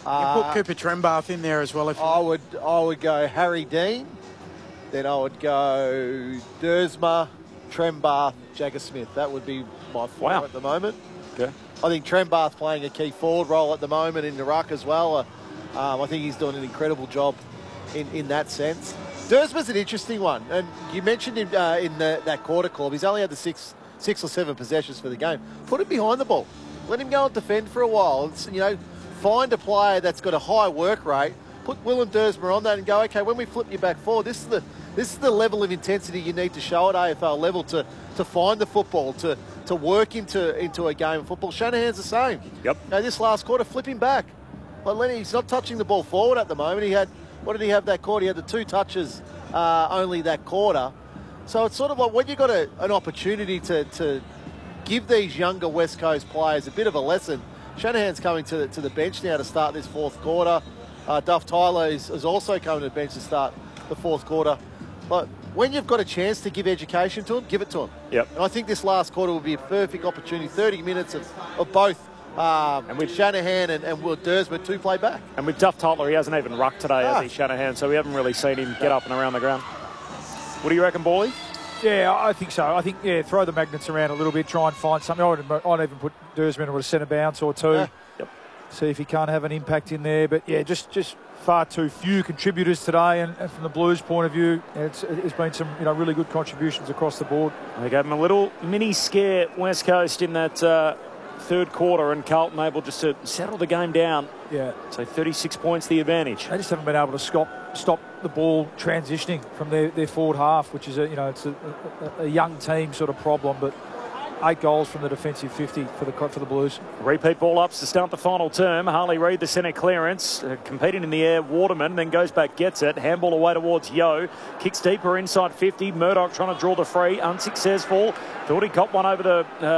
You put Cooper Trembath in there as well. If I would go Harry Dean, then I would go Dersma, Trembath, Jagger Smith. That would be my four at the moment. Okay. I think Trembath playing a key forward role at the moment in the ruck as well. I think he's doing an incredible job in that sense. Dersma's an interesting one, and you mentioned him in that quarter club. He's only had the six or seven possessions for the game. Put him behind the ball. Let him go and defend for a while. Find a player that's got a high work rate. Put Willem Dersma on that and go, okay, when we flip you back forward, this is the level of intensity you need to show at AFL level to find the football, to work into a game of football. Shanahan's the same. Yep. This last quarter, flip him back. Like Lenny, he's not touching the ball forward at the moment. What did he have that quarter? He had the 2 touches only that quarter. So it's sort of like when you've got an opportunity to give these younger West Coast players a bit of a lesson. Shanahan's coming to the bench now to start this fourth quarter. Duff Tyler is also coming to the bench to start the fourth quarter. But when you've got a chance to give education to them, give it to them. Yep. And I think this last quarter will be a perfect opportunity. 30 minutes of both and with Shanahan and Will Dersma to play back. And with Duff Tyler, he hasn't even rucked today, has he, Shanahan? So we haven't really seen him get up and around the ground. What do you reckon, Bally? Yeah, I think so. I think, throw the magnets around a little bit, try and find something. I'd even put Dersma into a centre bounce or two. Yep. See if he can't have an impact in there. But, just far too few contributors today. And from the Blues' point of view, it's been some really good contributions across the board. They gave him a little mini scare, West Coast, in that third quarter, and Carlton able just to settle the game down. Yeah. So 36 points the advantage. They just haven't been able to stop the ball transitioning from their forward half, which is it's a young team sort of problem. But 8 goals from the defensive 50 for the Blues. Repeat ball ups to start the final term. Harley Reid, the centre clearance, competing in the air. Waterman then goes back, gets it. Handball away towards Yeo. Kicks deeper inside 50. Murdoch trying to draw the free, unsuccessful. Thought he got one over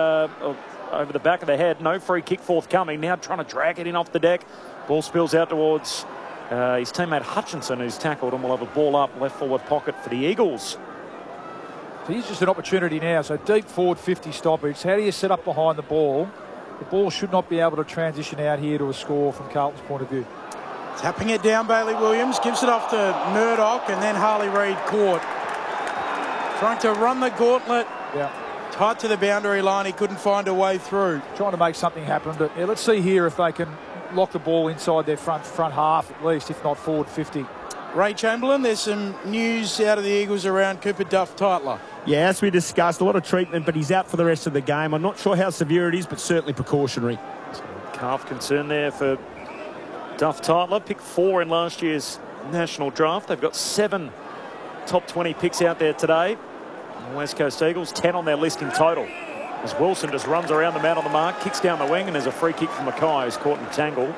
the back of the head. No free kick forthcoming. Now trying to drag it in off the deck. Ball spills out towards his teammate Hutchinson, who's tackled, and will have a ball up left forward pocket for the Eagles. So here's just an opportunity now. So deep forward 50 stoppage. How do you set up behind the ball? The ball should not be able to transition out here to a score from Carlton's point of view. Tapping it down, Bailey Williams gives it off to Murdoch, and then Harley Reid caught. Trying to run the gauntlet. Yeah. Tight to the boundary line. He couldn't find a way through. Trying to make something happen. But let's see here if they can lock the ball inside their front half at least, if not forward 50. Ray Chamberlain, there's some news out of the Eagles around Cooper Duff Tytler. Yeah, as we discussed, a lot of treatment, but he's out for the rest of the game. I'm not sure how severe it is, but certainly precautionary. Calf concern there for Duff Tytler. Picked 4 in last year's national draft. They've got 7 top 20 picks out there today. The West Coast Eagles, 10 on their list in total. As Wilson just runs around the man on the mark, kicks down the wing, and there's a free kick from Mackay, who's caught in tangle.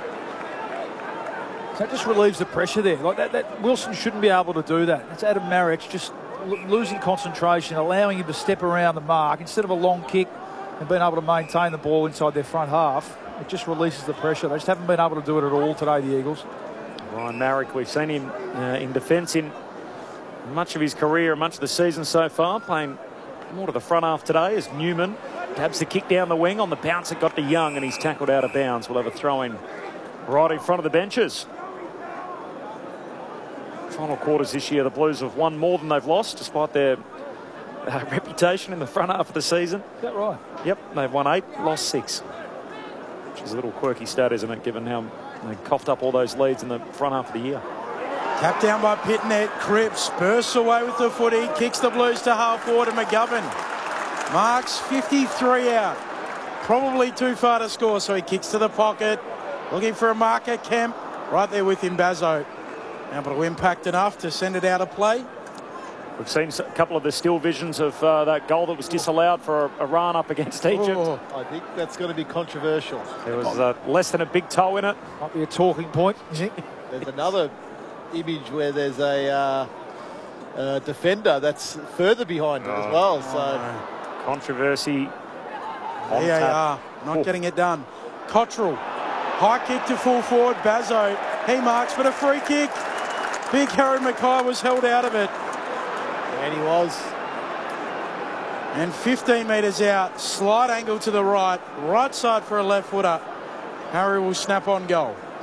So it just relieves the pressure there. Like that Wilson shouldn't be able to do that. It's Adam Marek just losing concentration, allowing him to step around the mark instead of a long kick and being able to maintain the ball inside their front half. It just releases the pressure. They just haven't been able to do it at all today, the Eagles. Ryan Marek, we've seen him in defence in much of his career, much of the season so far, playing more to the front half today as Newman dabs the kick down the wing. On the bounce, it got to Young, and he's tackled out of bounds. We'll have a throw-in right in front of the benches. Final quarters this year, the Blues have won more than they've lost, despite their reputation in the front half of the season. Is that right? Yep, they've won 8, lost 6. Which is a little quirky stat, isn't it, given how they coughed up all those leads in the front half of the year. Tapped down by Pitnet. Cripps bursts away with the footy, kicks the Blues to half forward to McGovern. Marks 53 out. Probably too far to score, so he kicks to the pocket. Looking for a marker, Kemp. Right there with him, Bazzo. Able to impact enough to send it out of play. We've seen a couple of the still visions of that goal that was disallowed for a run up against Egypt. Oh, I think that's going to be controversial. There was less than a big toe in it. Might be a talking point, you think? There's another image where there's a defender that's further behind it as well. So controversy. VAR not getting it done. Cottrell, high kick to full forward. Bazzo, he marks, but a free kick. Big Harry Mackay was held out of it. And he was. And 15 metres out, slight angle to the right, right side for a left footer. Harry will snap on goal.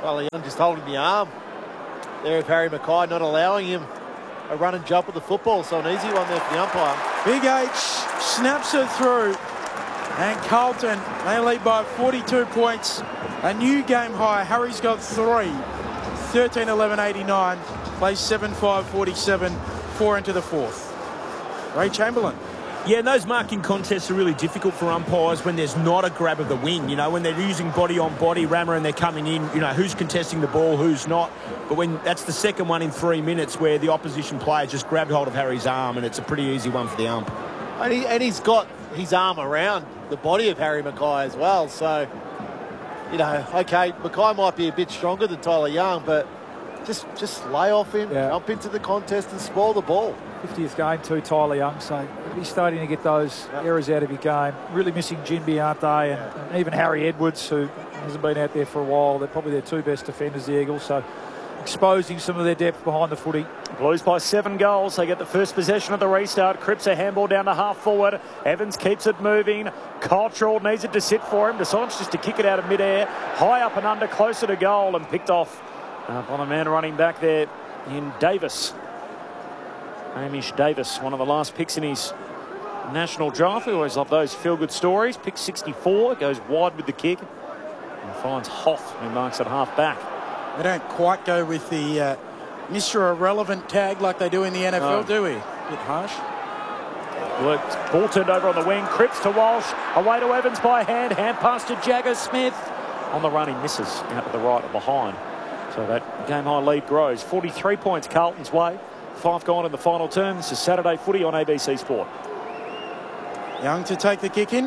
Well, Young just holding the arm there of Harry Mackay, not allowing him a run and jump with the football. So an easy one there for the umpire. Big H snaps it through. And Carlton, they lead by 42 points. A new game high. Harry's got 3. 13-11-89. Plays 7-5-47. 4 into the 4th. Ray Chamberlain. Yeah, and those marking contests are really difficult for umpires when there's not a grab of the wing. You know, when they're using body on body, rammer, and they're coming in, you know, who's contesting the ball, who's not. But when that's the second one in 3 minutes where the opposition player just grabbed hold of Harry's arm, and it's a pretty easy one for the ump. And he's got his arm around the body of Harry Mackay as well. So, you know, okay, Mackay might be a bit stronger than Tyler Young, but just lay off him, jump into the contest and spoil the ball. 50th game to Tyler Young, so he's starting to get those errors out of your game. Really missing Jinby, aren't they? And even Harry Edwards, who hasn't been out there for a while. They're probably their 2 best defenders, the Eagles, so exposing some of their depth behind the footy. Blues by 7 goals. They get the first possession of the restart. Cripps a handball down to half forward. Evans keeps it moving. Cottrell needs it to sit for him. Decides just to kick it out of midair. High up and under, closer to goal, and picked off by the man running back there in Davis. Hamish Davis, one of the last picks in his national draft. We always love those feel-good stories. Pick 64, goes wide with the kick and finds Hoff, who marks at half back. They don't quite go with the Mr. Irrelevant tag like they do in the NFL, do we? Bit harsh. Ball turned over on the wing. Cripps to Walsh. Away to Evans by hand. Hand pass to Jagger Smith. On the run, he misses out to the right or behind. So that game-high lead grows. 43 points Carlton's way. 5 gone in the final term. This is Saturday footy on ABC Sport. Young to take the kick in.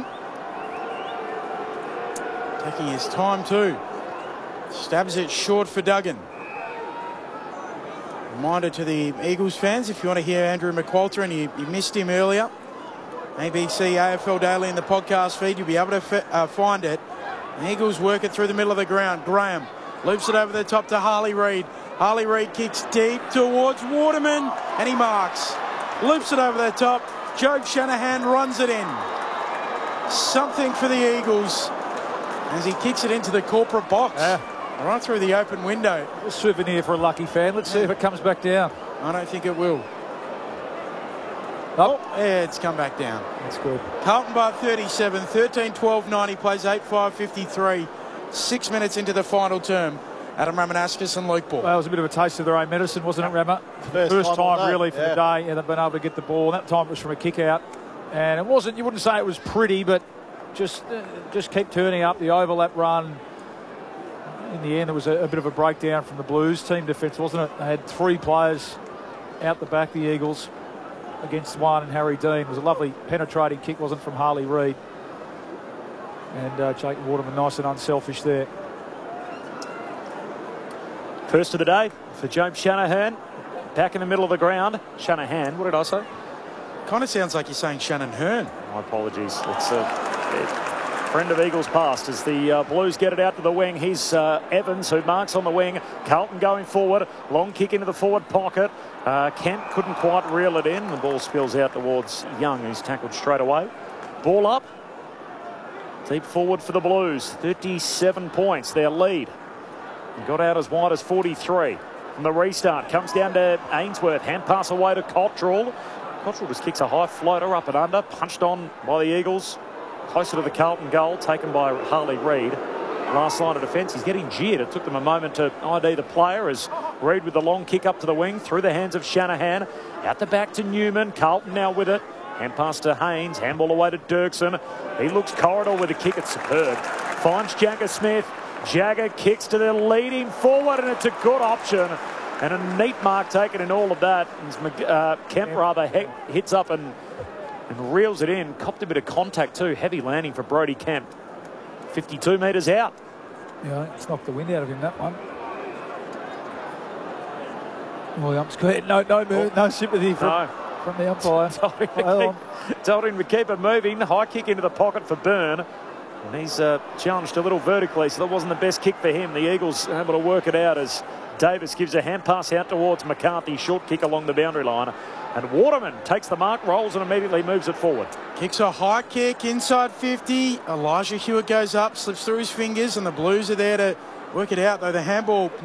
Taking his time too. Stabs it short for Duggan. Reminder to the Eagles fans, if you want to hear Andrew McQualter and you missed him earlier, ABC AFL Daily in the podcast feed, you'll be able to find it. The Eagles work it through the middle of the ground. Graham loops it over the top to Harley Reid. Harley Reid kicks deep towards Waterman and he marks. Loops it over the top. Jobe Shanahan runs it in. Something for the Eagles as he kicks it into the corporate box. Right through the open window. A souvenir for a lucky fan. Let's see if it comes back down. I don't think it will. Oh, yeah, it's come back down. That's good. Carlton by 37, 13-12-90, plays 8-5-53. 6 minutes into the final term. Adam Ramanauskas and Luke Ball. Well, it was a bit of a taste of their own medicine, wasn't it, Rama? First time really for the day, and they've been able to get the ball. And that time it was from a kick out. And it wasn't, you wouldn't say it was pretty, but just keep turning up the overlap run. In the end, there was a bit of a breakdown from the Blues team defence, wasn't it? They had 3 players out the back, the Eagles, against 1, and Harry Dean. It was a lovely penetrating kick, wasn't it, from Harley Reid. And Jake Waterman, nice and unselfish there. First of the day for Jobe Shanahan. Back in the middle of the ground. Shanahan, what did I say? Kind of sounds like you're saying Shannon Hearn. My apologies. It's a friend of Eagles past as the Blues get it out to the wing. He's Evans, who marks on the wing. Carlton going forward. Long kick into the forward pocket. Kemp couldn't quite reel it in. The ball spills out towards Young, who's tackled straight away. Ball up. Deep forward for the Blues. 37 points, their lead. Got out as wide as 43. From the restart, comes down to Ainsworth. Hand pass away to Cottrell. Cottrell just kicks a high floater up and under. Punched on by the Eagles. Closer to the Carlton goal, taken by Harley Reid. Last line of defence, he's getting jeered. It took them a moment to ID the player as Reid with the long kick up to the wing, through the hands of Shanahan. Out the back to Newman. Carlton now with it. Hand pass to Haynes. Handball away to Dirksen. He looks corridor with a kick. It's superb. Finds Jagger Smith. Jagger kicks to the leading forward, and it's a good option. And a neat mark taken in all of that. Kemp rather hits up and reels it in. Copped a bit of contact too. Heavy landing for Brodie Kemp. 52 metres out. Yeah, it's knocked the wind out of him, that one. Well, the ump's good. No sympathy from the umpire. Told him to keep it moving. High kick into the pocket for Byrne. And he's challenged a little vertically, so that wasn't the best kick for him. The Eagles able to work it out as Davis gives a hand pass out towards McCarthy. Short kick along the boundary line. And Waterman takes the mark, rolls and immediately moves it forward. Kicks a high kick inside 50. Elijah Hewitt goes up, slips through his fingers, and the Blues are there to Work it out, though. The handball